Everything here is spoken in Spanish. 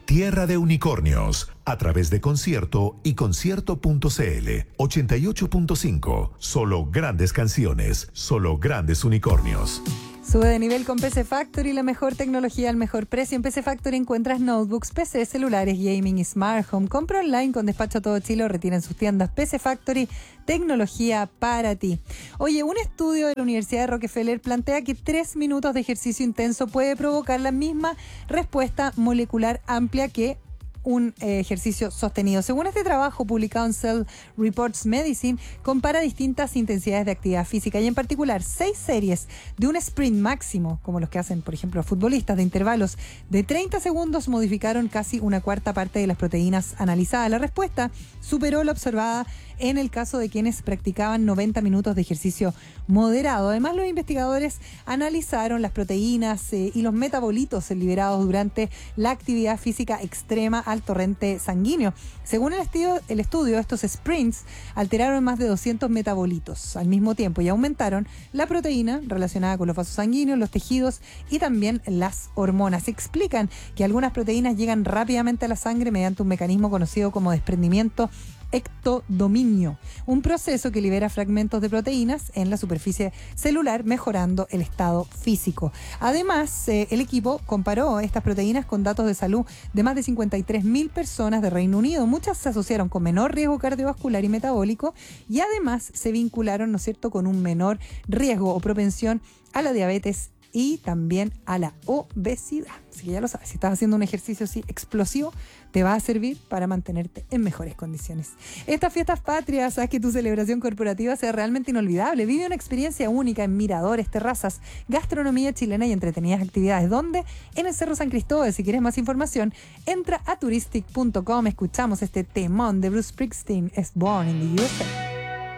Tierra de Unicornios, a través de Concierto y Concierto.cl. 88.5. Solo grandes canciones, solo grandes unicornios. Sube de nivel con PC Factory, la mejor tecnología al mejor precio. En PC Factory encuentras notebooks, PC, celulares, gaming y smart home. Compra online con despacho a todo Chile o retira en sus tiendas. PC Factory, tecnología para ti. Oye, un estudio de la Universidad de Rockefeller plantea que 3 minutos de ejercicio intenso puede provocar la misma respuesta molecular amplia que un ejercicio sostenido. Según este trabajo publicado en Cell Reports Medicine, compara distintas intensidades de actividad física y en particular 6 series de un sprint máximo, como los que hacen, por ejemplo, los futbolistas, de intervalos de 30 segundos, modificaron casi una cuarta parte de las proteínas analizadas. La respuesta superó la observada en el caso de quienes practicaban 90 minutos de ejercicio moderado. Además, los investigadores analizaron las proteínas y los metabolitos liberados durante la actividad física extrema al torrente sanguíneo. Según el estudio, estos sprints alteraron más de 200 metabolitos al mismo tiempo y aumentaron la proteína relacionada con los vasos sanguíneos, los tejidos y también las hormonas. Explican que algunas proteínas llegan rápidamente a la sangre mediante un mecanismo conocido como desprendimiento ectodominio, un proceso que libera fragmentos de proteínas en la superficie celular, mejorando el estado físico. Además, el equipo comparó estas proteínas con datos de salud de más de 53.000 personas de Reino Unido. Muchas se asociaron con menor riesgo cardiovascular y metabólico y además se vincularon, ¿no es cierto?, con un menor riesgo o propensión a la diabetes y también a la obesidad. Así que ya lo sabes, si estás haciendo un ejercicio así explosivo, te va a servir para mantenerte en mejores condiciones. Estas fiestas patrias, haz que tu celebración corporativa sea realmente inolvidable. Vive una experiencia única en miradores, terrazas, gastronomía chilena y entretenidas actividades. ¿Dónde? En el Cerro San Cristóbal. Si quieres más información, entra a turistic.com. Escuchamos este temón de Bruce Springsteen, is Born in the USA.